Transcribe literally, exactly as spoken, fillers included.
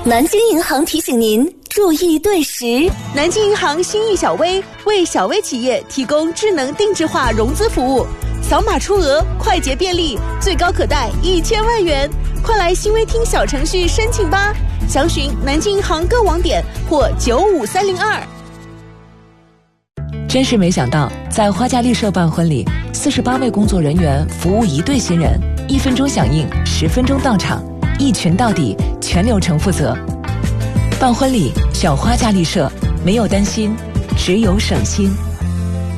南京银行提醒您注意对时。 南京银行心意小微为小微企业提供智能定制化融资服务，扫码出额，快捷便利，最高可贷一千万元。快来新微听小程序申请吧！详询南京银行各网点或九五三零二。 真是没想到，在花家丽舍办婚礼，四十八位工作人员服务一对新人，一分钟响应，十分钟到场，一群到底，全流程负责。办婚礼，小花家丽舍，没有担心，只有省心。